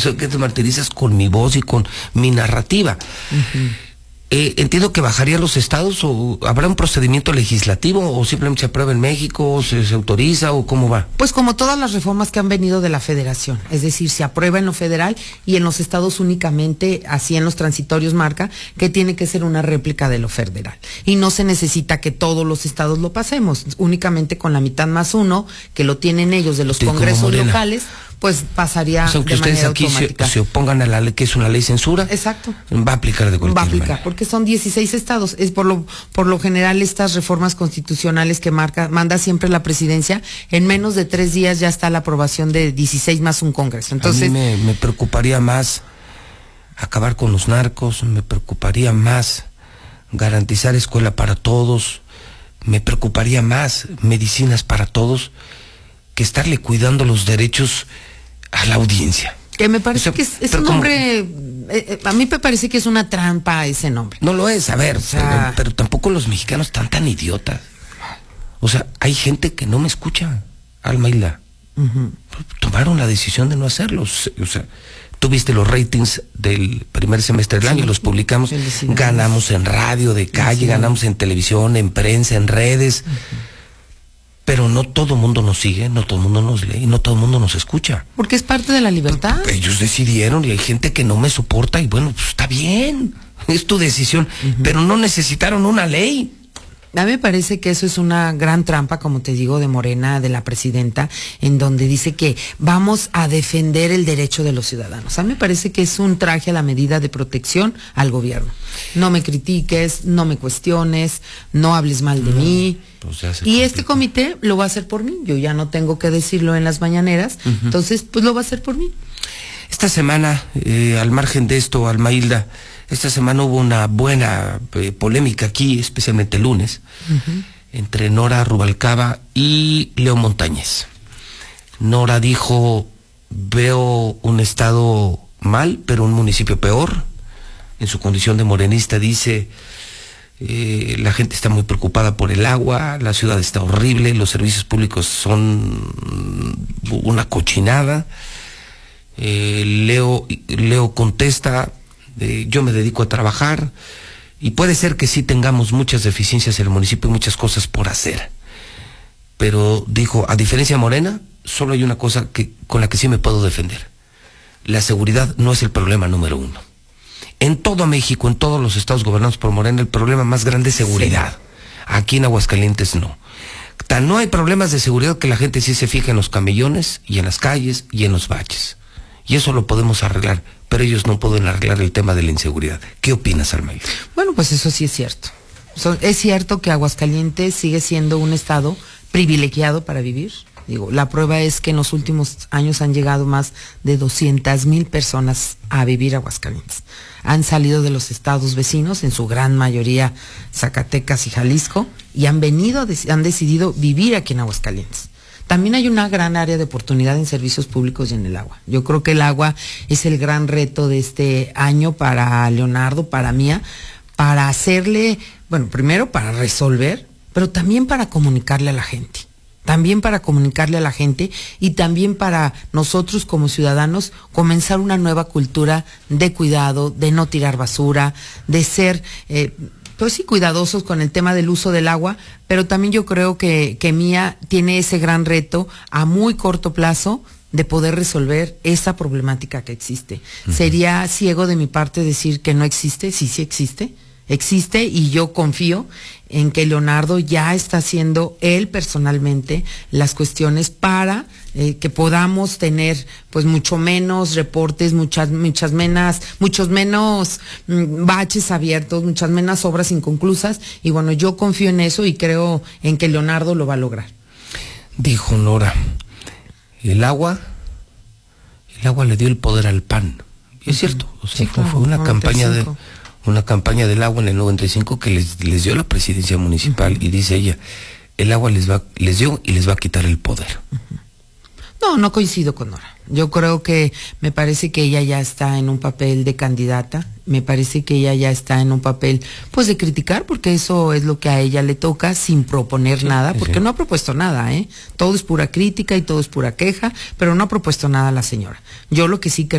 que te martirizas con mi voz y con mi narrativa. Entiendo que bajaría a los estados, o habrá un procedimiento legislativo, o simplemente se aprueba en México, o se autoriza, o cómo va. Pues como todas las reformas que han venido de la federación, es decir, se aprueba en lo federal y en los estados únicamente, así en los transitorios marca que tiene que ser una réplica de lo federal. Y no se necesita que todos los estados lo pasemos, únicamente con la mitad más uno, que lo tienen ellos de los congresos locales, pues pasaría aunque de ustedes manera aquí automática. se opongan a la ley, que es una ley censura. Exacto. Va a aplicar de cualquier manera. Porque son 16 estados. Es por lo general estas reformas constitucionales que manda siempre la presidencia, en menos de 3 días ya está la aprobación de 16 más un congreso. Entonces, a mí me preocuparía más acabar con los narcos, me preocuparía más garantizar escuela para todos, me preocuparía más medicinas para todos, que estarle cuidando los derechos a la audiencia. Que me parece que es un nombre, a mí me parece que es una trampa ese nombre. No lo es, a ver, pero tampoco los mexicanos están tan idiotas. O sea, hay gente que no me escucha, Alma Hilda. Tomaron la decisión de no hacerlo. O sea, tú viste los ratings del primer semestre del año, los publicamos, ganamos en radio de calle, ganamos en televisión, en prensa, en redes. Pero no todo el mundo nos sigue, no todo el mundo nos lee, no todo el mundo nos escucha. Porque es parte de la libertad. Ellos decidieron y hay gente que no me soporta y bueno, pues está bien, es tu decisión, pero no necesitaron una ley. A mí me parece que eso es una gran trampa, como te digo, de Morena, de la presidenta, en donde dice que vamos a defender el derecho de los ciudadanos. A mí me parece que es un traje a la medida de protección al gobierno. No me critiques, no me cuestiones, no hables mal de mí. Pues y este comité lo va a hacer por mí. Yo ya no tengo que decirlo en las mañaneras, entonces pues lo va a hacer por mí. Esta semana, al margen de esto, Alma Hilda, esta semana hubo una buena polémica aquí, especialmente el lunes, entre Nora Rubalcaba y Leo Montañez. Nora dijo, veo un estado mal, pero un municipio peor. En su condición de morenista dice, la gente está muy preocupada por el agua, la ciudad está horrible, los servicios públicos son una cochinada. Leo contesta, yo me dedico a trabajar y puede ser que sí tengamos muchas deficiencias en el municipio y muchas cosas por hacer, pero dijo, a diferencia de Morena, solo hay una cosa con la que sí me puedo defender: la seguridad no es el problema número 1. En todo México, en todos los estados gobernados por Morena, el problema más grande es seguridad. Aquí en Aguascalientes no. No hay problemas de seguridad que la gente sí se fija en los camellones y en las calles y en los baches. Y eso lo podemos arreglar, pero ellos no pueden arreglar el tema de la inseguridad. ¿Qué opinas, Alma Hilda? Bueno, pues eso sí es cierto. Es cierto que Aguascalientes sigue siendo un estado privilegiado para vivir. Digo, la prueba es que en los últimos años han llegado más de 200,000 personas a vivir a Aguascalientes. Han salido de los estados vecinos, en su gran mayoría Zacatecas y Jalisco, y han decidido vivir aquí en Aguascalientes. También hay una gran área de oportunidad en servicios públicos y en el agua. Yo creo que el agua es el gran reto de este año para Leonardo, para Mía, para hacerle, bueno, primero para resolver, pero también para comunicarle a la gente. También para comunicarle a la gente y también para nosotros como ciudadanos comenzar una nueva cultura de cuidado, de no tirar basura, de ser pues sí, cuidadosos con el tema del uso del agua, pero también yo creo que Mía tiene ese gran reto a muy corto plazo de poder resolver esa problemática que existe. Sería ciego de mi parte decir que no existe. Sí existe. Existe, y yo confío en que Leonardo ya está haciendo él personalmente las cuestiones para que podamos tener pues mucho menos reportes, muchos menos baches abiertos, muchas menos obras inconclusas, y bueno, yo confío en eso y creo en que Leonardo lo va a lograr. Dijo Nora, el agua le dio el poder al PAN. Y es cierto, o sea, sí, claro, fue una campaña del agua en el 95 que les dio la presidencia municipal, y dice ella, el agua les dio y les va a quitar el poder. No coincido con Nora. Yo creo que me parece que ella ya está en un papel de candidata, me parece que ella ya está en un papel pues de criticar, porque eso es lo que a ella le toca, sin proponer nada, porque no ha propuesto nada, todo es pura crítica y todo es pura queja, pero no ha propuesto nada la señora. Yo lo que sí creo